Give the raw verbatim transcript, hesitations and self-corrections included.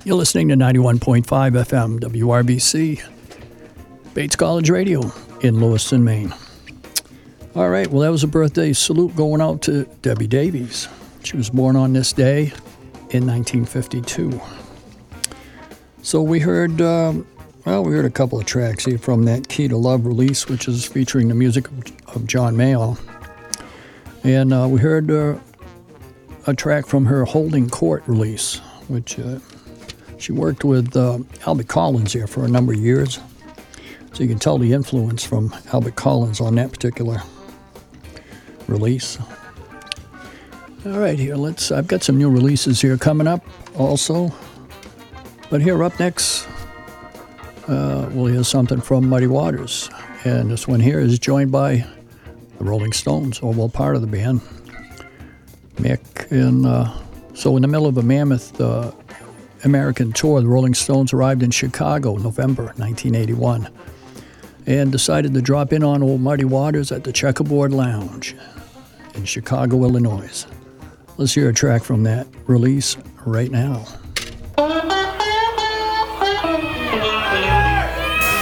You're listening to ninety-one point five F M W R B C, Bates College Radio in Lewiston, Maine. All right, well, that was a birthday salute going out to Debbie Davies. She was born on this day in nineteen fifty-two. So we heard, um, well, we heard a couple of tracks here from that Key to Love release, which is featuring the music of, of John Mayall. And uh, we heard uh, a track from her Holding Court release, which uh, she worked with uh, Albert Collins here for a number of years. So you can tell the influence from Albert Collins on that particular release. All right, here, let's, I've got some new releases here coming up also. But here up next, uh, we'll hear something from Muddy Waters. And this one here is joined by the Rolling Stones, or well, part of the band. Mick, and uh, so in the middle of a mammoth uh, American tour, the Rolling Stones arrived in Chicago, November nineteen eighty-one, and decided to drop in on old Muddy Waters at the Checkerboard Lounge in Chicago, Illinois. Let's hear a track from that release right now.